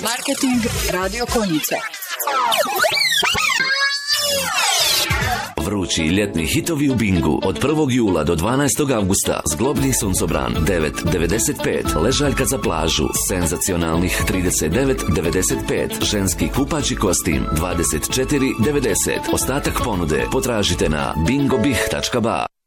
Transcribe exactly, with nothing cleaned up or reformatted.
Marketing Radio Konjice. Vrući ljetni hitovi u Bingu od prvog jula do dvanaestog avgusta. Zglobni suncobran devet devedeset pet, ležaljka za plažu senzacionalnih trideset devet devedeset pet, ženski kupaći kostim dvadeset četiri devedeset. Ostatak ponude potražite na bingobih tačka ba.